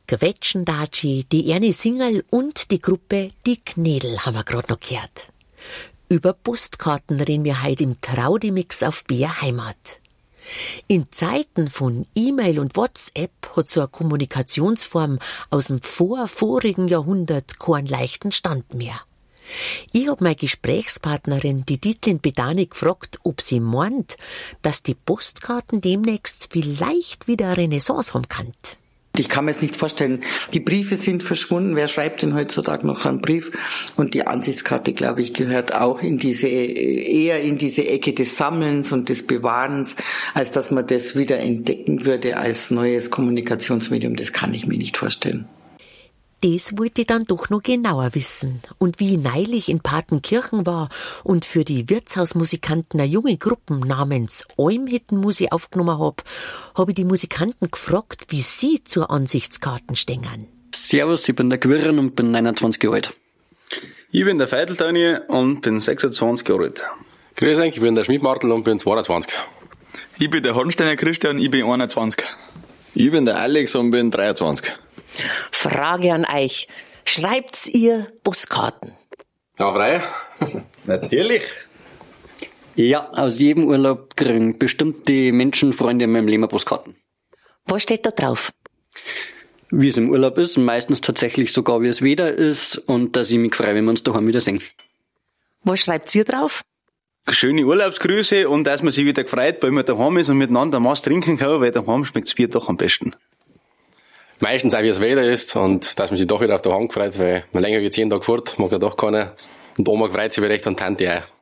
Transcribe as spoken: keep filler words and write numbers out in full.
Quetschendatschi, die Ernie Singerl und die Gruppe Die Knädel haben wir gerade noch gehört. Über Postkarten reden wir heute im Traudi-Mix auf B R Heimat. In Zeiten von E-Mail und WhatsApp hat so eine Kommunikationsform aus dem vorvorigen Jahrhundert keinen leichten Stand mehr. Ich hab meine Gesprächspartnerin, die Dietlin Bedani, gefragt, ob sie meint, dass die Postkarten demnächst vielleicht wieder eine Renaissance haben kann. Ich kann mir es nicht vorstellen. Die Briefe sind verschwunden. Wer schreibt denn heutzutage noch einen Brief? Und die Ansichtskarte, glaube ich, gehört auch in diese, eher in diese Ecke des Sammelns und des Bewahrens, als dass man das wieder entdecken würde als neues Kommunikationsmedium. Das kann ich mir nicht vorstellen. Das wollte ich dann doch noch genauer wissen. Und wie ich neulich in Partenkirchen war und für die Wirtshausmusikanten eine junge Gruppe namens Almhüttenmusik aufgenommen habe, habe ich die Musikanten gefragt, wie sie zur Ansichtskarten stehen. Servus, ich bin der Quirren und bin neunundzwanzig Jahre alt. Ich bin der Feitel-Toni und bin sechsundzwanzig Jahre alt. Grüß euch, ich bin der Schmied-Martel und bin zweiundzwanzig. Ich bin der Hornsteiner Christian, ich bin einundzwanzig. Ich bin der Alex und bin dreiundzwanzig. Frage an euch. Schreibt's ihr Postkarten? Ja, frei. Natürlich. Ja, aus jedem Urlaub kriegen bestimmt die Menschenfreunde in meinem Leben Postkarten. Was steht da drauf? Wie es im Urlaub ist, meistens tatsächlich sogar wie es wieder ist und dass ich mich freue, wenn wir uns daheim wieder sehen. Was schreibt's ihr drauf? Schöne Urlaubsgrüße und dass man sich wieder gefreut, weil man daheim ist und miteinander was trinken kann, weil daheim schmeckt's Bier doch am besten. Meistens auch, wie es Wetter ist und dass man sich doch wieder auf der Hand freut, weil man länger wie zehn Tage fort, mag ja doch keiner. Und Oma freut sich wie recht und Tante auch.